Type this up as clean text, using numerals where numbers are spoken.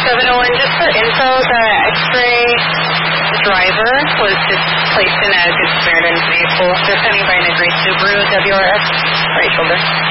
701, just for info, the X-ray driver was just placed in a Good Samaritan vehicle. They're sending by in a gray Subaru WRX, right shoulder.